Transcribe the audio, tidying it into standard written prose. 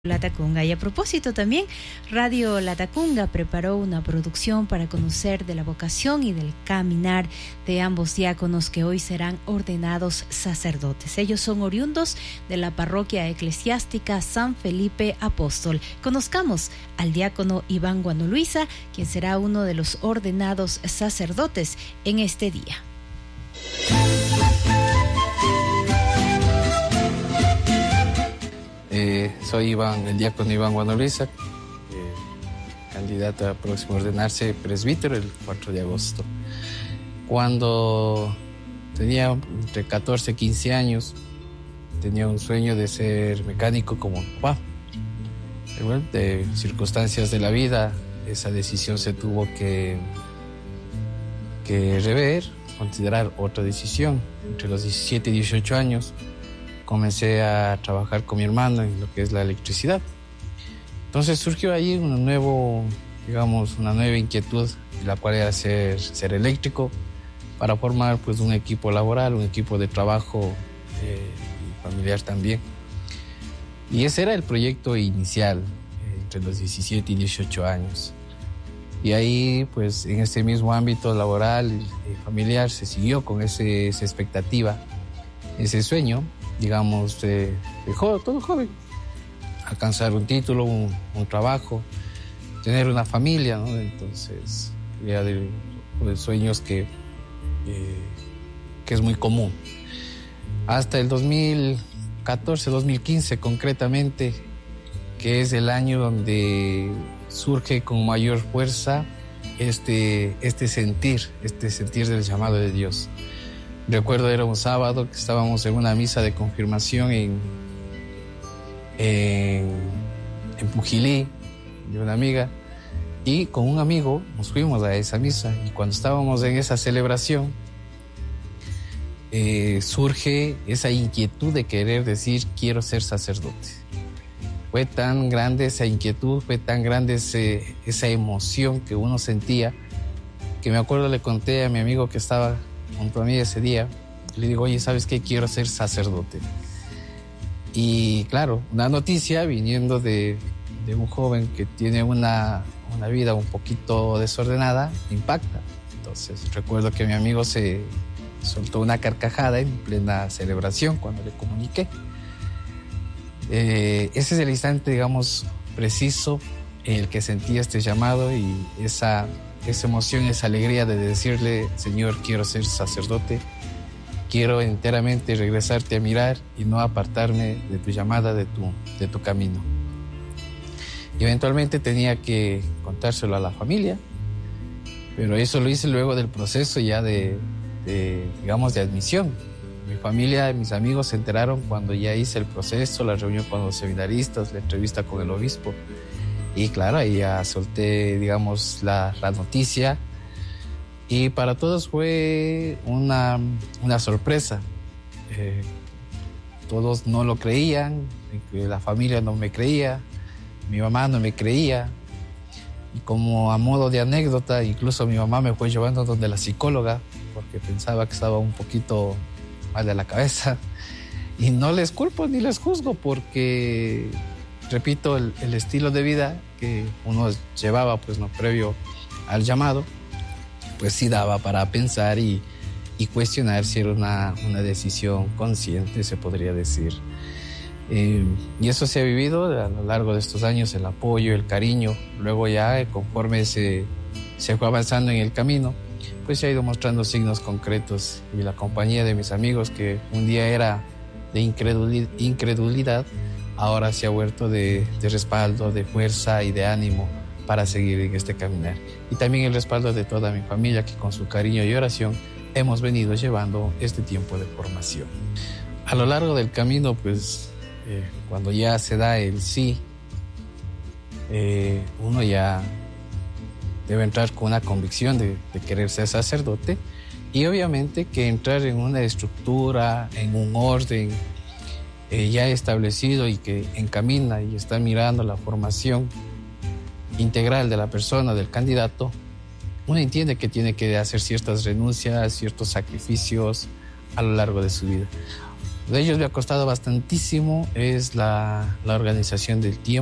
Latacunga. Y a propósito también, Radio Latacunga preparó una producción para conocer de la vocación y del caminar de ambos diáconos que hoy serán ordenados sacerdotes. Ellos son oriundos de la parroquia eclesiástica San Felipe Apóstol. Conozcamos al diácono Iván Guanoluisa, quien será uno de los ordenados sacerdotes en este día. Soy el diácono Iván Guanoluisa, candidato a próximo a ordenarse presbítero el 4 de agosto. Cuando tenía entre 14 y 15 años, tenía un sueño de ser mecánico como papá. Bueno, de circunstancias de la vida, esa decisión se tuvo que rever, considerar otra decisión. Entre los 17 y 18 años, comencé a trabajar con mi hermano en lo que es la electricidad. Entonces surgió ahí una nueva inquietud, la cual era ser eléctrico, para formar pues un equipo laboral, un equipo de trabajo familiar también. Y ese era el proyecto inicial, entre los 17 y 18 años. Y ahí, pues en este mismo ámbito laboral y familiar, se siguió con esa expectativa, ese sueño, digamos, todo joven, alcanzar un título, un trabajo, tener una familia, ¿no? Entonces, ya de sueños que es muy común. Hasta el 2014, 2015 concretamente, que es el año donde surge con mayor fuerza este sentir del llamado de Dios. Recuerdo, era un sábado que estábamos en una misa de confirmación en Pujilí, de una amiga, y con un amigo nos fuimos a esa misa. Y cuando estábamos en esa celebración, surge esa inquietud de querer decir, quiero ser sacerdote. Fue tan grande esa inquietud, fue tan grande esa emoción que uno sentía, que me acuerdo, le conté a mi amigo que estaba junto a mí ese día, le digo, oye, ¿sabes qué? Quiero ser sacerdote. Y claro, una noticia viniendo de un joven que tiene una vida un poquito desordenada, impacta. Entonces recuerdo que mi amigo se soltó una carcajada en plena celebración cuando le comuniqué. Ese es el instante, digamos, preciso en el que sentí este llamado y esa emoción, esa alegría de decirle, Señor, quiero ser sacerdote, quiero enteramente regresarte a mirar y no apartarme de tu llamada, de tu camino. Y eventualmente tenía que contárselo a la familia, pero eso lo hice luego del proceso ya de admisión. Mi familia, mis amigos se enteraron cuando ya hice el proceso, la reunión con los seminaristas, la entrevista con el obispo. Y claro, ahí ya solté, digamos, la noticia. Y para todos fue una sorpresa. Todos no lo creían, la familia no me creía, mi mamá no me creía. Y como a modo de anécdota, incluso mi mamá me fue llevando donde la psicóloga, porque pensaba que estaba un poquito mal de la cabeza. Y no les culpo ni les juzgo, porque repito, el estilo de vida que uno llevaba, pues no, previo al llamado, pues sí daba para pensar y cuestionar si era una decisión consciente, se podría decir. Y eso se ha vivido a lo largo de estos años, el apoyo, el cariño. Luego ya, conforme se fue avanzando en el camino, pues se ha ido mostrando signos concretos. Y la compañía de mis amigos, que un día era de incredulidad, ahora se ha vuelto de respaldo, de fuerza y de ánimo para seguir en este caminar. Y también el respaldo de toda mi familia, que con su cariño y oración hemos venido llevando este tiempo de formación. A lo largo del camino, pues, cuando ya se da el sí, uno ya debe entrar con una convicción de querer ser sacerdote, y obviamente que entrar en una estructura, en un orden ya establecido y que encamina y está mirando la formación integral de la persona, del candidato, uno entiende que tiene que hacer ciertas renuncias, ciertos sacrificios a lo largo de su vida. De ellos me ha costado bastantísimo es la organización del tiempo.